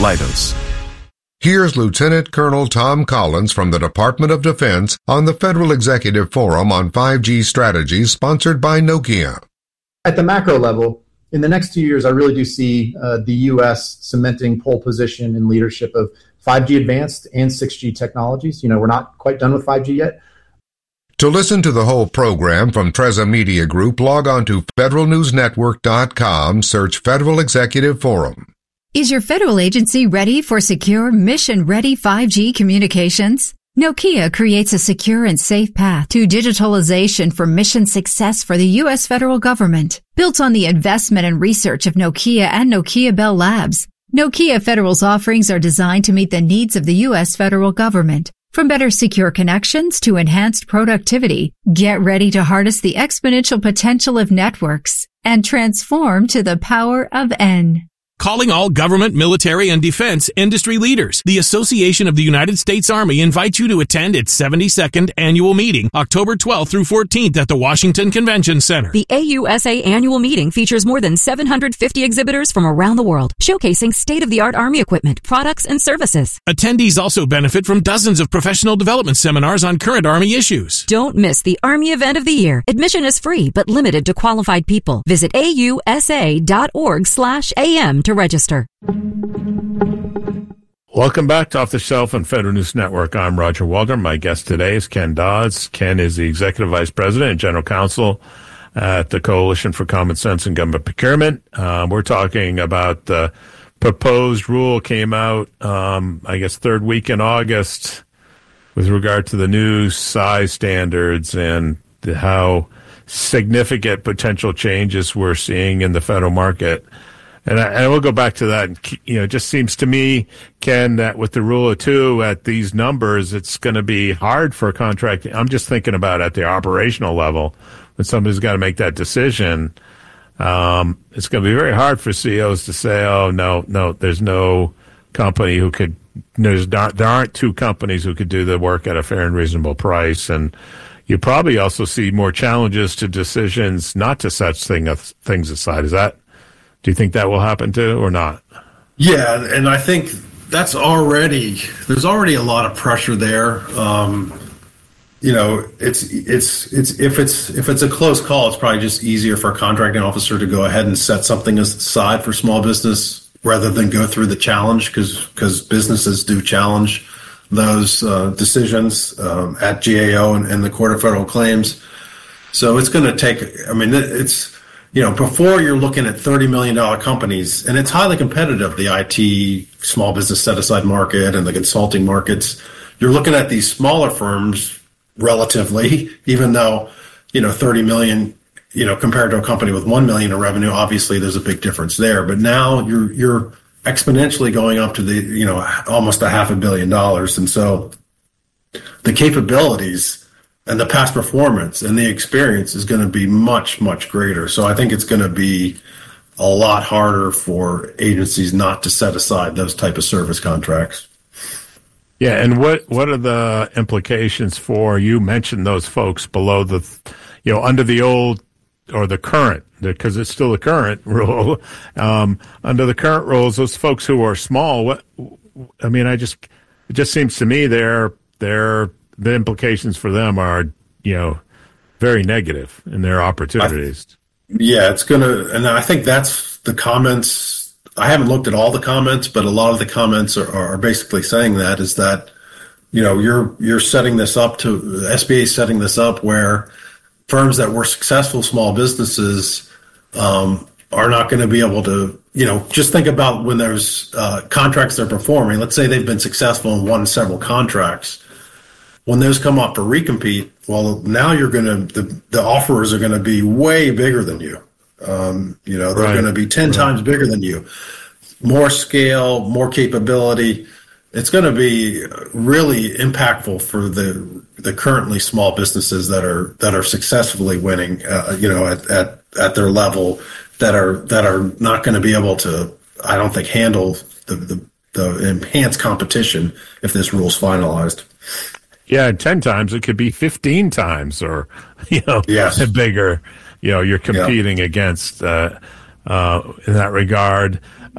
Leidos. Here's Lieutenant Colonel Tom Collins from the Department of Defense on the Federal Executive Forum on 5G Strategies, sponsored by Nokia. At the macro level, in the next 2 years, I really do see the U.S. cementing pole position in leadership of 5G advanced and 6G technologies. We're not quite done with 5G yet. To listen to the whole program from Treza Media Group, log on to federalnewsnetwork.com, search Federal Executive Forum. Is your federal agency ready for secure, mission-ready 5G communications? Nokia creates a secure and safe path to digitalization for mission success for the U.S. federal government. Built on the investment and research of Nokia and Nokia Bell Labs, Nokia Federal's offerings are designed to meet the needs of the U.S. federal government. From better secure connections to enhanced productivity, get ready to harness the exponential potential of networks and transform to the power of N. Calling all government, military, and defense industry leaders. The Association of the United States Army invites you to attend its 72nd annual meeting, October 12th through 14th at the Washington Convention Center. The AUSA annual meeting features more than 750 exhibitors from around the world, showcasing state-of-the-art Army equipment, products, and services. Attendees also benefit from dozens of professional development seminars on current Army issues. Don't miss the Army event of the year. Admission is free, but limited to qualified people. Visit ausa.org/am to register. Welcome back to Off the Shelf on Federal News Network. I'm Roger Waldron. My guest today is Ken Dodds. Ken is the Executive Vice President and General Counsel at the Coalition for Common Sense in Government Procurement. We're talking about the proposed rule came out, third week in August with regard to the new size standards and how significant potential changes we're seeing in the federal market. And I will go back to that. It just seems to me, Ken, that with the rule of two at these numbers, it's going to be hard for a contract. I'm just thinking about at the operational level, when somebody's got to make that decision, it's going to be very hard for CEOs to say, oh, no, there's no company who could, there aren't two companies who could do the work at a fair and reasonable price. And you probably also see more challenges to decisions not to set things aside. Do you think that will happen too, or not? Yeah, and I think there's already a lot of pressure there. It's if it's a close call, it's probably just easier for a contracting officer to go ahead and set something aside for small business rather than go through the challenge, because businesses do challenge those decisions at GAO and the Court of Federal Claims. So it's going to take. Before you're looking at $30 million companies, and it's highly competitive, the IT small business set-aside market and the consulting markets, you're looking at these smaller firms relatively, even though, 30 million, compared to a company with 1 million in revenue, obviously there's a big difference there. But now you're exponentially going up to the, almost $500 million. And so the capabilities and the past performance and the experience is going to be much, much greater. So I think it's going to be a lot harder for agencies not to set aside those type of service contracts. Yeah, and what are the implications for, you mentioned those folks below the, under the old or the current, because it's still the current rule, under the current rules, those folks who are small, it just seems to me the implications for them are, very negative in their opportunities. It's going to, and I think that's the comments. I haven't looked at all the comments, but a lot of the comments are basically saying that is that, you're setting this up to, the SBA is setting this up where firms that were successful small businesses are not going to be able to, just think about when there's contracts they're performing. Let's say they've been successful and won several contracts. When those come up for recompete, well, now the offerers are going to be way bigger than you. They're going to be 10 times bigger than you. More scale, more capability. It's going to be really impactful for the currently small businesses that are successfully winning, at their level, that are not going to be able to, I don't think, handle the enhanced competition if this rule's finalized. Yeah, 10 times. It could be 15 times or, yes. bigger, you're competing against in that regard.